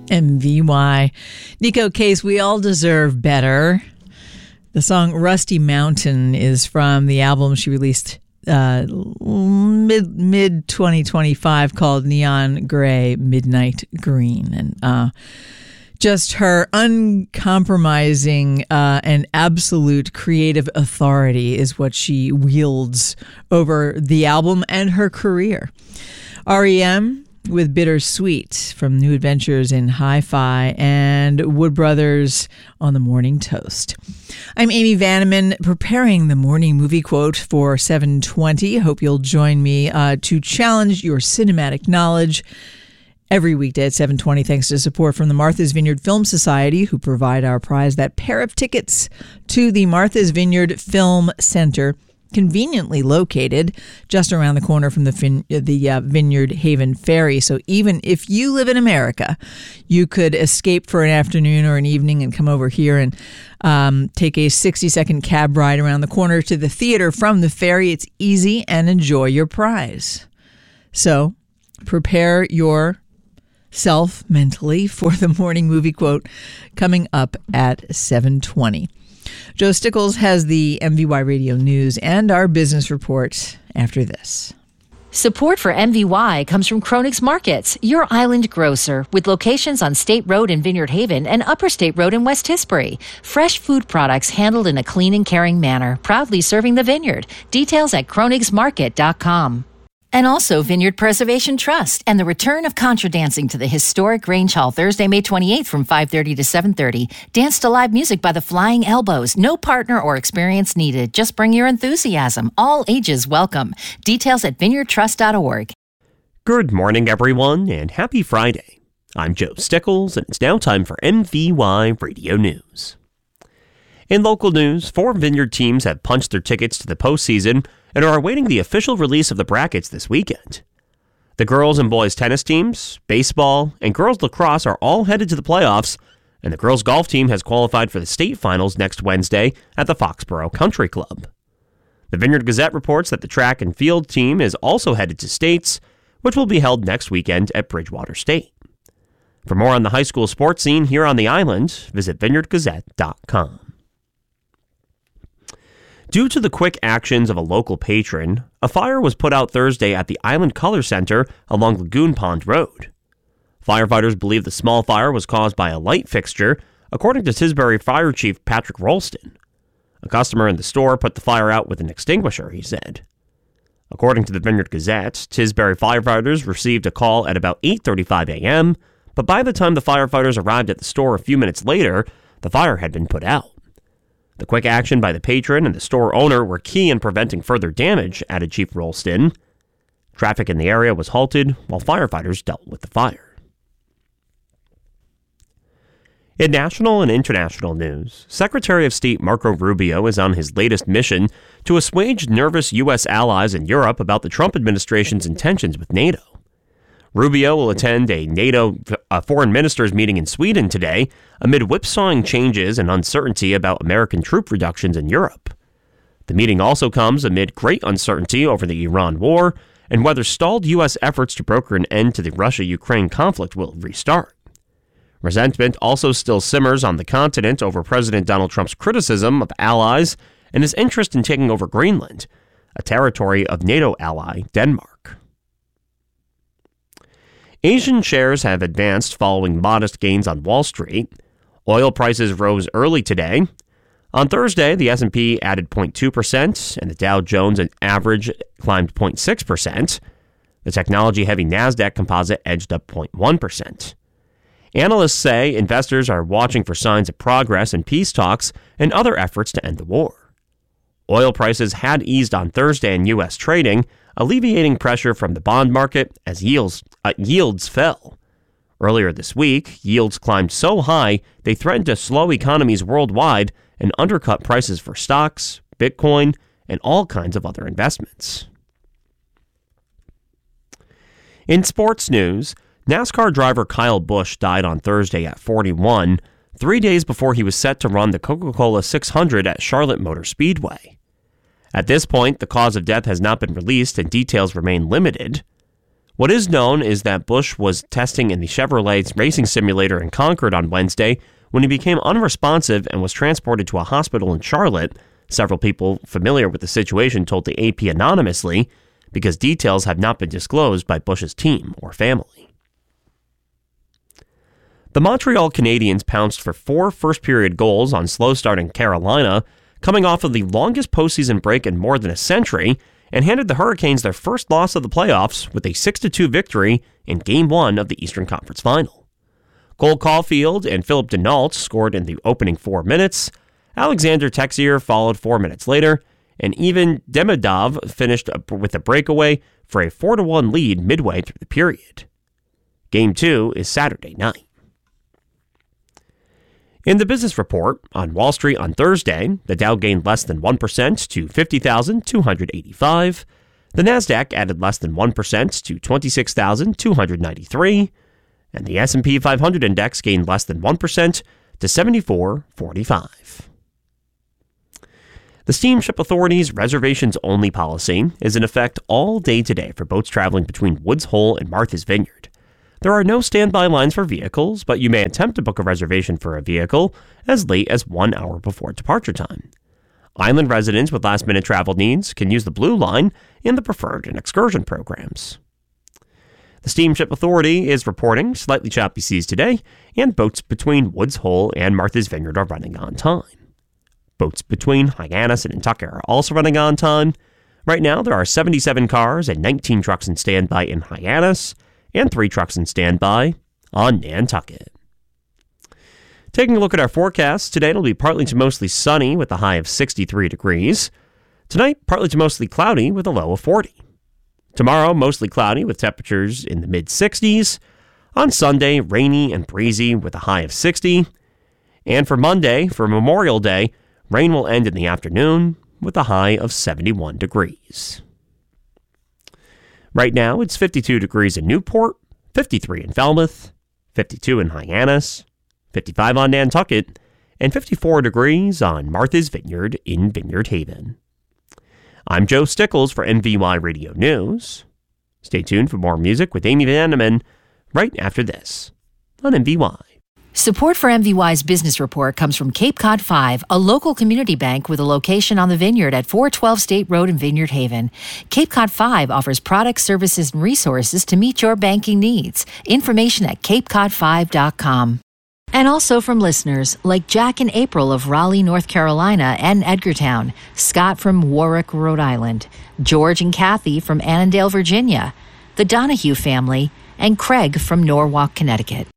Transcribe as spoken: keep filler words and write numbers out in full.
M V Y. Nico Case, We All Deserve Better. The song Rusty Mountain is from the album she released uh, mid mid twenty twenty-five called Neon Gray, Midnight Green. And uh, just her uncompromising uh, and absolute creative authority is what she wields over the album and her career. R E M with Bittersweet from New Adventures in Hi-Fi, and Wood Brothers on The Morning Toast. I'm Amy Vanneman, preparing the morning movie quote for seven twenty. Hope you'll join me uh, to challenge your cinematic knowledge every weekday at seven twenty, thanks to support from the Martha's Vineyard Film Society, who provide our prize, that pair of tickets to the Martha's Vineyard Film Center, conveniently located just around the corner from the fin- the uh, Vineyard Haven Ferry. So even if you live in America, you could escape for an afternoon or an evening and come over here and um, take a sixty-second cab ride around the corner to the theater from the ferry. It's easy, and enjoy your prize. So prepare yourself mentally for the morning movie quote coming up at seven twenty. Joe Stickles has the M V Y Radio News and our business report after this. Support for M V Y comes from Kronig's Markets, your island grocer, with locations on State Road in Vineyard Haven and Upper State Road in West Tisbury. Fresh food products handled in a clean and caring manner, proudly serving the vineyard. Details at kronigs market dot com. And also Vineyard Preservation Trust and the return of contra dancing to the historic Grange Hall Thursday, May twenty-eighth from five thirty to seven thirty. Dance to live music by the Flying Elbows. No partner or experience needed. Just bring your enthusiasm. All ages welcome. Details at vineyard trust dot org. Good morning, everyone, and happy Friday. I'm Joe Stickles, and it's now time for M V Y Radio News. In local news, four Vineyard teams have punched their tickets to the postseason and are awaiting the official release of the brackets this weekend. The girls and boys tennis teams, baseball, and girls lacrosse are all headed to the playoffs, and the girls golf team has qualified for the state finals next Wednesday at the Foxborough Country Club. The Vineyard Gazette reports that the track and field team is also headed to states, which will be held next weekend at Bridgewater State. For more on the high school sports scene here on the island, visit vineyard gazette dot com. Due to the quick actions of a local patron, a fire was put out Thursday at the Island Color Center along Lagoon Pond Road. Firefighters believe the small fire was caused by a light fixture, according to Tisbury Fire Chief Patrick Rolston. A customer in the store put the fire out with an extinguisher, he said. According to the Vineyard Gazette, Tisbury firefighters received a call at about eight thirty-five a.m., but by the time the firefighters arrived at the store a few minutes later, the fire had been put out. The quick action by the patron and the store owner were key in preventing further damage, added Chief Rolston. Traffic in the area was halted while firefighters dealt with the fire. In national and international news, Secretary of State Marco Rubio is on his latest mission to assuage nervous U S allies in Europe about the Trump administration's intentions with NATO. Rubio will attend a NATO uh, foreign ministers meeting in Sweden today amid whipsawing changes and uncertainty about American troop reductions in Europe. The meeting also comes amid great uncertainty over the Iran war and whether stalled U S efforts to broker an end to the Russia-Ukraine conflict will restart. Resentment also still simmers on the continent over President Donald Trump's criticism of allies and his interest in taking over Greenland, a territory of NATO ally Denmark. Asian shares have advanced following modest gains on Wall Street. Oil prices rose early today. On Thursday, the S and P added zero point two percent, and the Dow Jones average climbed zero point six percent. The technology-heavy NASDAQ composite edged up zero point one percent. Analysts say investors are watching for signs of progress in peace talks and other efforts to end the war. Oil prices had eased on Thursday in U S trading, alleviating pressure from the bond market as yields, uh, yields fell. Earlier this week, yields climbed so high they threatened to slow economies worldwide and undercut prices for stocks, Bitcoin, and all kinds of other investments. In sports news, NASCAR driver Kyle Busch died on Thursday at forty-one, three days before he was set to run the Coca-Cola six hundred at Charlotte Motor Speedway. At this point, the cause of death has not been released and details remain limited. What is known is that Busch was testing in the Chevrolet racing simulator in Concord on Wednesday when he became unresponsive and was transported to a hospital in Charlotte. Several people familiar with the situation told the A P anonymously because details have not been disclosed by Busch's team or family. The Montreal Canadiens pounced for four first-period goals on slow-starting Carolina, coming off of the longest postseason break in more than a century, and handed the Hurricanes their first loss of the playoffs with a six to two victory in Game one of the Eastern Conference Final. Cole Caulfield and Philip Denault scored in the opening four minutes. Alexander Texier followed four minutes later, and even Demidov finished with a breakaway for a four to one lead midway through the period. Game two is Saturday night. In the business report, on Wall Street on Thursday, the Dow gained less than one percent to fifty thousand two hundred eighty-five. The Nasdaq added less than one percent to twenty-six thousand two hundred ninety-three. And the S and P five hundred index gained less than one percent to seventy-four forty-five. The Steamship Authority's reservations-only policy is in effect all day today for boats traveling between Woods Hole and Martha's Vineyard. There are no standby lines for vehicles, but you may attempt to book a reservation for a vehicle as late as one hour before departure time. Island residents with last-minute travel needs can use the Blue Line in the Preferred and Excursion programs. The Steamship Authority is reporting slightly choppy seas today, and boats between Woods Hole and Martha's Vineyard are running on time. Boats between Hyannis and Nantucket are also running on time. Right now, there are seventy-seven cars and nineteen trucks in standby in Hyannis, and three trucks in standby on Nantucket. Taking a look at our forecast, today it'll be partly to mostly sunny with a high of sixty-three degrees. Tonight, partly to mostly cloudy with a low of forty. Tomorrow, mostly cloudy with temperatures in the mid-sixties. On Sunday, rainy and breezy with a high of sixty. And for Monday, for Memorial Day, rain will end in the afternoon with a high of seventy-one degrees. Right now, it's fifty-two degrees in Newport, fifty-three in Falmouth, fifty-two in Hyannis, fifty-five on Nantucket, and fifty-four degrees on Martha's Vineyard in Vineyard Haven. I'm Joe Stickles for M V Y Radio News. Stay tuned for more music with Amy Vanneman right after this on M V Y. Support for M V Y's business report comes from Cape Cod five, a local community bank with a location on the Vineyard at four twelve State Road in Vineyard Haven. Cape Cod five offers products, services, and resources to meet your banking needs. Information at cape cod five dot com. And also from listeners like Jack and April of Raleigh, North Carolina and Edgartown, Scott from Warwick, Rhode Island, George and Kathy from Annandale, Virginia, the Donahue family, and Craig from Norwalk, Connecticut.